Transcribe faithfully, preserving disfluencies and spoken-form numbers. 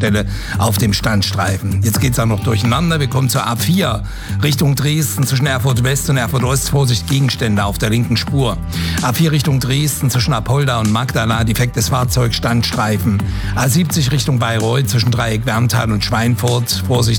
Stelle auf dem Standstreifen. Jetzt geht es auch noch durcheinander. Wir kommen zur A vier Richtung Dresden zwischen Erfurt West und Erfurt Ost. Vorsicht, Gegenstände auf der linken Spur. A vier Richtung Dresden zwischen Apolda und Magdala. Defektes Fahrzeug, Standstreifen. A siebzig Richtung Bayreuth zwischen Dreieck Werntal und Schweinfurt. Vorsicht,